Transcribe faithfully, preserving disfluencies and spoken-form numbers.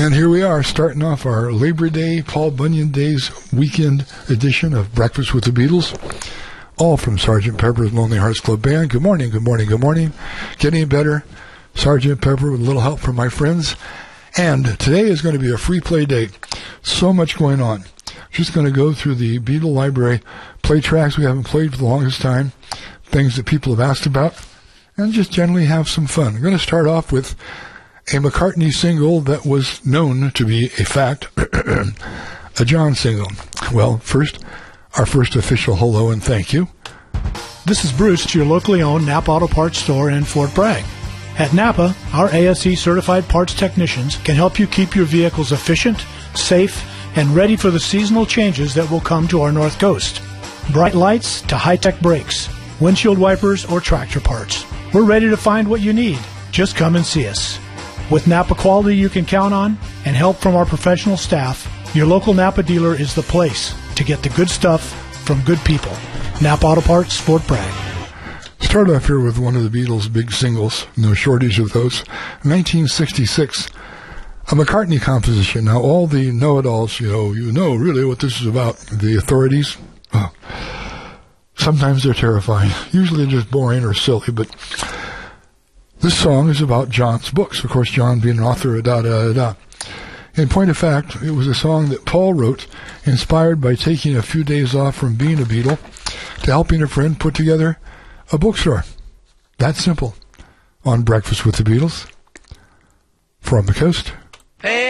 And here we are, starting off our Labor Day, Paul Bunyan Days weekend edition of Breakfast with the Beatles, all from Sergeant Pepper's Lonely Hearts Club Band. Good morning, good morning, good morning. Getting better, Sergeant Pepper with a little help from my friends. And today is going to be a free play day. So much going on. Just going to go through the Beatle library, play tracks we haven't played for the longest time, things that people have asked about, and just generally have some fun. I'm going to start off with a McCartney single that was known to be a fact, a John single. Well, first, our first official hello and thank you. This is Bruce, your locally owned Napa Auto Parts store in Fort Bragg. At Napa, our A S E certified parts technicians can help you keep your vehicles efficient, safe, and ready for the seasonal changes that will come to our North Coast. Bright lights to high-tech brakes, windshield wipers, or tractor parts. We're ready to find what you need. Just come and see us. With Napa quality you can count on and help from our professional staff, your local Napa dealer is the place to get the good stuff from good people. Napa Auto Parts, Fort Bragg. Start off here with one of the Beatles' big singles, no shortage of those. nineteen sixty-six, a McCartney composition. Now, all the know-it-alls, you know, you know really what this is about. The authorities, oh, sometimes they're terrifying. Usually they're just boring or silly, but this song is about John's books. Of course, John being an author, da da da. In point of fact, it was a song that Paul wrote, inspired by taking a few days off from being a Beatle to helping a friend put together a bookstore. That simple. On Breakfast with the Beatles, from the coast. Hey.